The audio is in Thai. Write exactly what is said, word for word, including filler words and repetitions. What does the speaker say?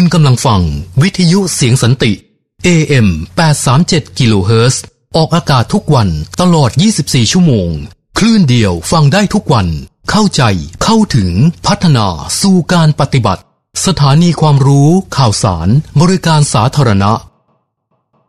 คุณกำลังฟังวิทยุเสียงสันติ เอ เอ็ม แปดร้อยสามสิบเจ็ด กิโลเฮิรตซ์ ออกอากาศทุกวันตลอดยี่สิบสี่ชั่วโมงคลื่นเดียวฟังได้ทุกวันเข้าใจเข้าถึงพัฒนาสู่การปฏิบัติสถานีความรู้ข่าวสารบริการสาธารณะ